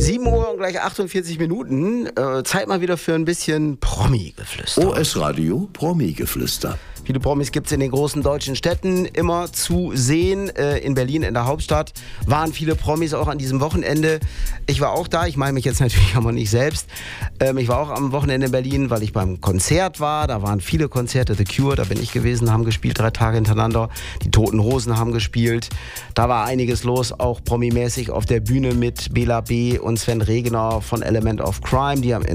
7 Uhr und gleich 48 Minuten. Zeit mal wieder für ein bisschen Promi-Geflüster. OS Radio Promi-Geflüster. Viele Promis gibt es in den großen deutschen Städten immer zu sehen. In Berlin, in der Hauptstadt, waren viele Promis auch an diesem Wochenende. Ich war auch da, ich meine mich jetzt natürlich aber nicht selbst. Ich war auch am Wochenende in Berlin, weil ich beim Konzert war. Da waren viele Konzerte, The Cure, da bin ich gewesen, haben gespielt 3 Tage hintereinander. Die Toten Hosen haben gespielt. Da war einiges los, auch promimäßig auf der Bühne mit Bela B. und Sven Regner von Element of Crime. Die haben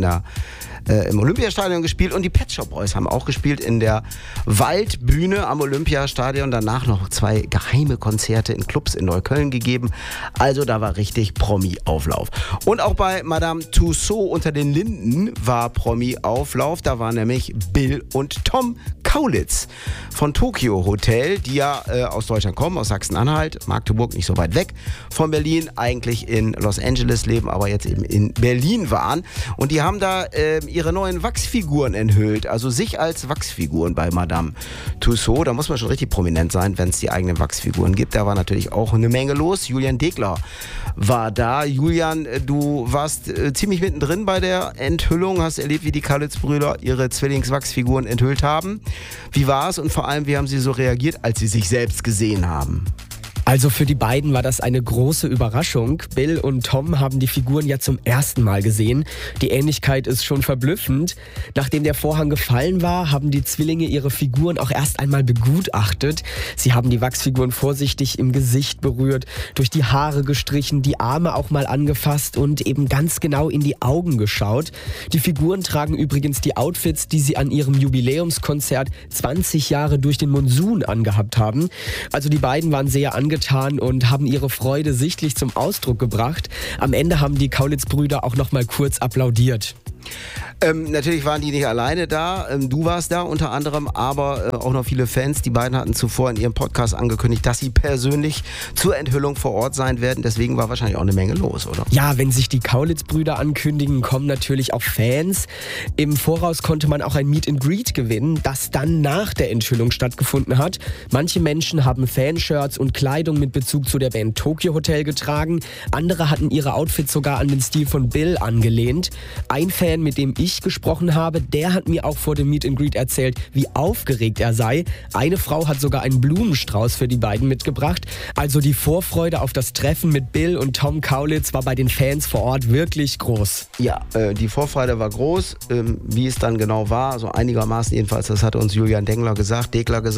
im Olympiastadion gespielt und die Pet Shop Boys haben auch gespielt in der Waldbühne am Olympiastadion. Danach noch 2 geheime Konzerte in Clubs in Neukölln gegeben. Also da war richtig Promi-Auflauf. Und auch bei Madame Tussauds unter den Linden war Promi-Auflauf. Da waren nämlich Bill und Tom Kaulitz von Tokyo Hotel, die ja aus Deutschland kommen, aus Sachsen-Anhalt, Magdeburg, nicht so weit weg von Berlin, eigentlich in Los Angeles leben, aber jetzt eben in Berlin waren. Und die haben da ihre neuen Wachsfiguren enthüllt, also sich als Wachsfiguren bei Madame Tussauds. Da muss man schon richtig prominent sein, wenn es die eigenen Wachsfiguren gibt. Da war natürlich auch eine Menge los. Julian Degler war da. Julian, du warst ziemlich mittendrin bei der Enthüllung, hast erlebt, wie die Kaulitz-Brüder ihre Zwillingswachsfiguren enthüllt haben. Wie war es und vor allem, wie haben sie so reagiert, als sie sich selbst gesehen haben? Also für die beiden war das eine große Überraschung. Bill und Tom haben die Figuren ja zum ersten Mal gesehen. Die Ähnlichkeit ist schon verblüffend. Nachdem der Vorhang gefallen war, haben die Zwillinge ihre Figuren auch erst einmal begutachtet. Sie haben die Wachsfiguren vorsichtig im Gesicht berührt, durch die Haare gestrichen, die Arme auch mal angefasst und eben ganz genau in die Augen geschaut. Die Figuren tragen übrigens die Outfits, die sie an ihrem Jubiläumskonzert 20 Jahre durch den Monsun angehabt haben. Also die beiden waren sehr angetan und haben ihre Freude sichtlich zum Ausdruck gebracht. Am Ende haben die Kaulitz-Brüder auch noch mal kurz applaudiert. Natürlich waren die nicht alleine da, du warst da unter anderem, aber auch noch viele Fans. Die beiden hatten zuvor in ihrem Podcast angekündigt, dass sie persönlich zur Enthüllung vor Ort sein werden. Deswegen war wahrscheinlich auch eine Menge los, oder? Ja, wenn sich die Kaulitz-Brüder ankündigen, kommen natürlich auch Fans. Im Voraus konnte man auch ein Meet and Greet gewinnen, das dann nach der Enthüllung stattgefunden hat. Manche Menschen haben Fanshirts und Kleidung mit Bezug zu der Band Tokyo Hotel getragen. Andere hatten ihre Outfits sogar an den Stil von Bill angelehnt. Ein Fan, mit dem ich gesprochen habe, der hat mir auch vor dem Meet and Greet erzählt, wie aufgeregt er sei. Eine Frau hat sogar einen Blumenstrauß für die beiden mitgebracht. Also die Vorfreude auf das Treffen mit Bill und Tom Kaulitz war bei den Fans vor Ort wirklich groß. Ja, die Vorfreude war groß. Wie es dann genau war, so einigermaßen jedenfalls, das hatte uns Julian Degler gesagt.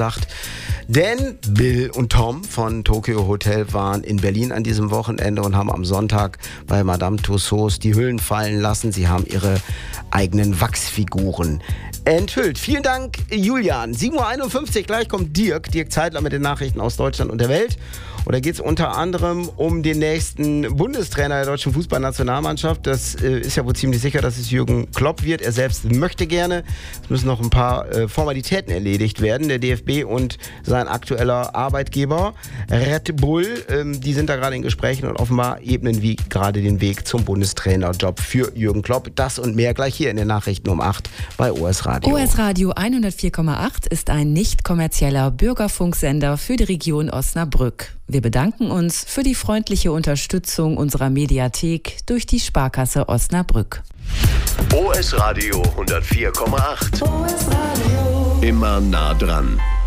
Denn Bill und Tom von Tokyo Hotel waren in Berlin an diesem Wochenende und haben am Sonntag bei Madame Tussauds die Hüllen fallen lassen. Sie haben ihre eigenen Wachsfiguren enthüllt. Vielen Dank, Julian. 7.51 Uhr, gleich kommt Dirk Zeitler mit den Nachrichten aus Deutschland und der Welt. Und da geht es unter anderem um den nächsten Bundestrainer der deutschen Fußballnationalmannschaft. Das ist ja wohl ziemlich sicher, dass es Jürgen Klopp wird. Er selbst möchte gerne. Es müssen noch ein paar Formalitäten erledigt werden. Der DFB und sein aktueller Arbeitgeber Red Bull, die sind da gerade in Gesprächen und offenbar ebnen wie gerade den Weg zum Bundestrainerjob für Jürgen Klopp. Das und mehr gleich hier in den Nachrichten um 8 bei OS Radio. OS Radio 104,8 ist ein nicht kommerzieller Bürgerfunksender für die Region Osnabrück. Wir bedanken uns für die freundliche Unterstützung unserer Mediathek durch die Sparkasse Osnabrück. OS Radio 104,8. OS Radio. Immer nah dran.